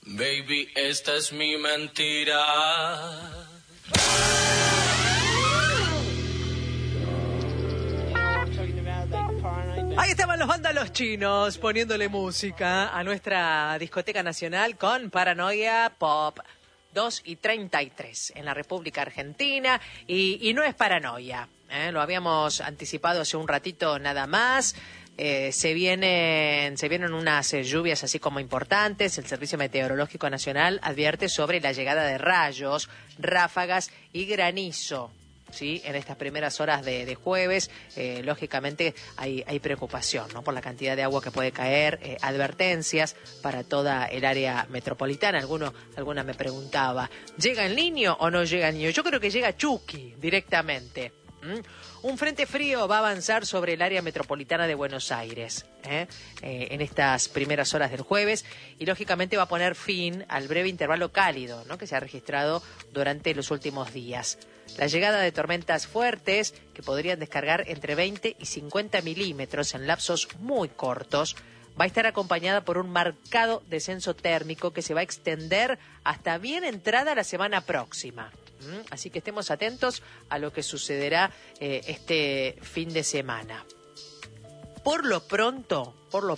Baby, esta es mi mentira. Ahí estaban los vándalos chinos poniéndole música a nuestra discoteca nacional con Paranoia Pop 2:33 en la República Argentina. Y no es paranoia, lo habíamos anticipado hace un ratito nada más. Se vienen unas lluvias así como importantes. El Servicio Meteorológico Nacional advierte sobre la llegada de rayos, ráfagas y granizo, ¿sí? En estas primeras horas de jueves. Lógicamente hay preocupación, ¿no?, por la cantidad de agua que puede caer. Advertencias para toda el área metropolitana. Alguna me preguntaba, ¿llega el Niño o no llega el Niño? Yo creo que llega Chucky directamente. Un frente frío va a avanzar sobre el área metropolitana de Buenos Aires en estas primeras horas del jueves, y lógicamente va a poner fin al breve intervalo cálido, ¿no?, que se ha registrado durante los últimos días. La llegada de tormentas fuertes que podrían descargar entre 20 y 50 milímetros en lapsos muy cortos va a estar acompañada por un marcado descenso térmico que se va a extender hasta bien entrada la semana próxima. Así que estemos atentos a lo que sucederá este fin de semana. Por lo pronto,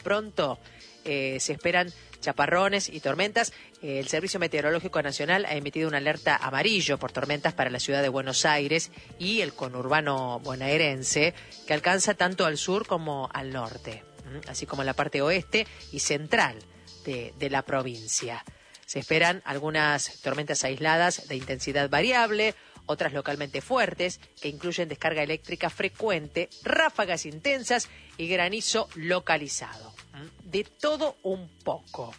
se esperan chaparrones y tormentas. El Servicio Meteorológico Nacional ha emitido una alerta amarillo por tormentas para la ciudad de Buenos Aires y el conurbano bonaerense, que alcanza tanto al sur como al norte, así como la parte oeste y central de la provincia. Se esperan algunas tormentas aisladas de intensidad variable, otras localmente fuertes, que incluyen descarga eléctrica frecuente, ráfagas intensas y granizo localizado. De todo un poco.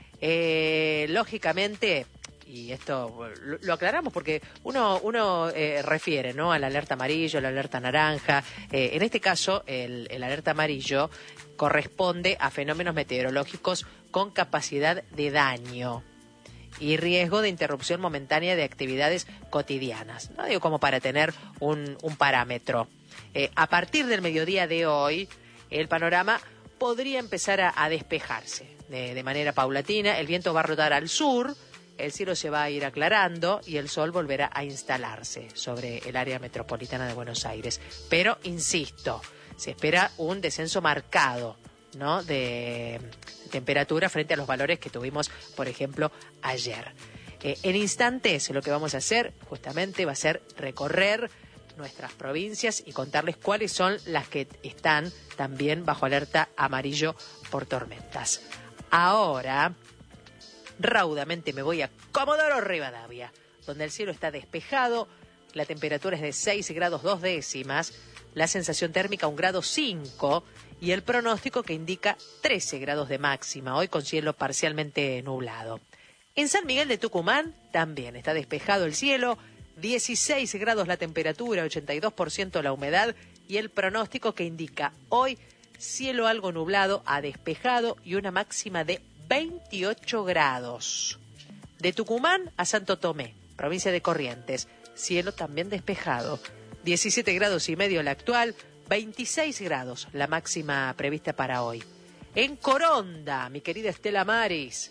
Lógicamente, y esto lo aclaramos porque uno refiere, ¿no?, a la alerta amarillo, a la alerta naranja. En este caso, el alerta amarillo corresponde a fenómenos meteorológicos con capacidad de daño y riesgo de interrupción momentánea de actividades cotidianas. No digo como para tener un parámetro. A partir del mediodía de hoy, el panorama podría empezar a despejarse de manera paulatina. El viento va a rotar al sur, el cielo se va a ir aclarando y el sol volverá a instalarse sobre el área metropolitana de Buenos Aires. Pero, insisto, se espera un descenso marcado, ¿no?, de temperatura frente a los valores que tuvimos, por ejemplo, ayer. En instantes lo que vamos a hacer justamente va a ser recorrer nuestras provincias y contarles cuáles son las que están también bajo alerta amarillo por tormentas. Ahora, raudamente me voy a Comodoro Rivadavia, donde el cielo está despejado, la temperatura es de 6 grados 2 décimas, la sensación térmica 1 grado 5 y el pronóstico que indica 13 grados de máxima, hoy con cielo parcialmente nublado. En San Miguel de Tucumán también está despejado el cielo, 16 grados la temperatura, 82% la humedad y el pronóstico que indica hoy cielo algo nublado a despejado y una máxima de 28 grados. De Tucumán a Santo Tomé, provincia de Corrientes, cielo también despejado, 17 grados y medio la actual, 26 grados la máxima prevista para hoy. En Coronda, mi querida Estela Maris,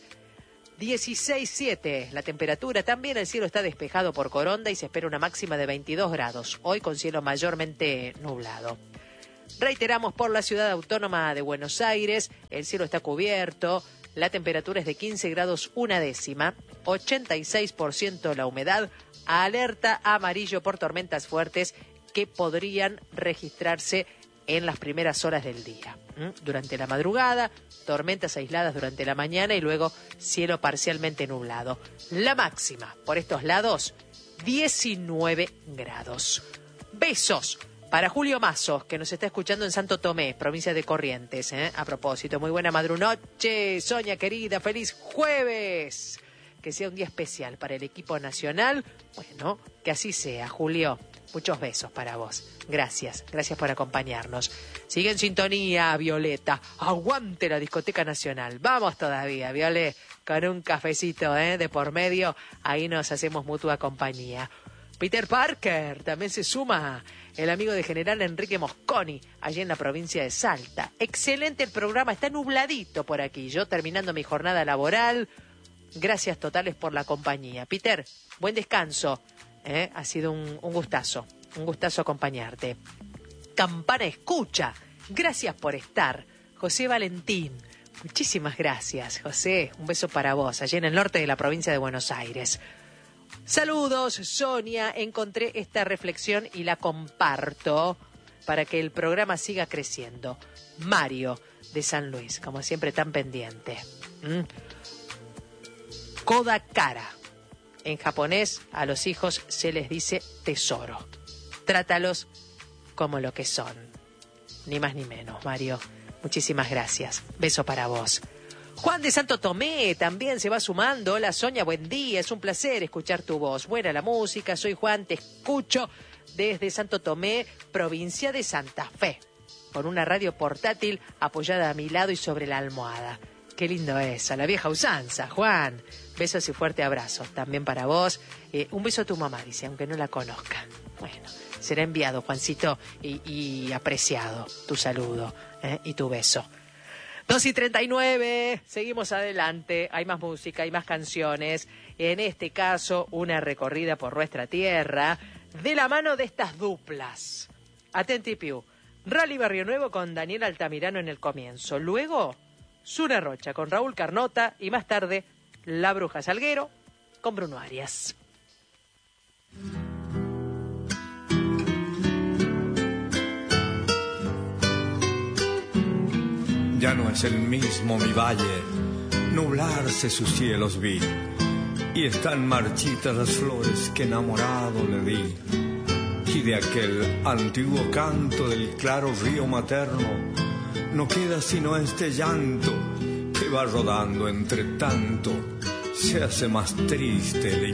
16,7 la temperatura, también el cielo está despejado por Coronda y se espera una máxima de 22 grados, hoy con cielo mayormente nublado. Reiteramos, por la ciudad autónoma de Buenos Aires, el cielo está cubierto, la temperatura es de 15 grados 1 décima, 86% la humedad, alerta amarillo por tormentas fuertes que podrían registrarse en las primeras horas del día. Durante la madrugada, tormentas aisladas durante la mañana y luego cielo parcialmente nublado. La máxima por estos lados, 19 grados. Besos para Julio Mazos, que nos está escuchando en Santo Tomé, provincia de Corrientes. A propósito, muy buena madrunoche, Sonia querida, feliz jueves. Que sea un día especial para el equipo nacional. Bueno, que así sea, Julio. Muchos besos para vos. Gracias por acompañarnos. Sigue en sintonía, Violeta. Aguante la discoteca nacional. Vamos todavía, Viole, con un cafecito de por medio. Ahí nos hacemos mutua compañía. Peter Parker también se suma, el amigo de General Enrique Mosconi, allí en la provincia de Salta. Excelente el programa, está nubladito por aquí. Yo terminando mi jornada laboral, Gracias totales por la compañía. Peter, buen descanso. Ha sido un gustazo acompañarte. Campana escucha, gracias por estar. José Valentín, muchísimas gracias, José. Un beso para vos, allí en el norte de la provincia de Buenos Aires. Saludos, Sonia. Encontré esta reflexión y la comparto para que el programa siga creciendo. Mario, de San Luis, como siempre tan pendiente. Kodakara. En japonés, a los hijos se les dice tesoro. Trátalos como lo que son. Ni más ni menos, Mario. Muchísimas gracias. Beso para vos. Juan de Santo Tomé también se va sumando. Hola, Sonia, buen día. Es un placer escuchar tu voz. Buena la música. Soy Juan, te escucho desde Santo Tomé, provincia de Santa Fe, con una radio portátil apoyada a mi lado y sobre la almohada. Qué lindo es, a la vieja usanza, Juan. Besos y fuerte abrazo también para vos. Un beso a tu mamá, dice, aunque no la conozca. Bueno, será enviado, Juancito, y apreciado tu saludo y tu beso. 2:39, seguimos adelante. Hay más música, hay más canciones. En este caso, una recorrida por nuestra tierra de la mano de estas duplas. Atenti Piu, Rally Barrio Nuevo con Daniel Altamirano en el comienzo. Luego, Zuna Rocha con Raúl Carnota y más tarde, La Bruja Salguero con Bruno Arias. Ya no es el mismo mi valle, nublarse sus cielos vi, y están marchitas las flores que enamorado le di. Y de aquel antiguo canto del claro río materno, no queda sino este llanto que va rodando entre tanto, se hace más triste el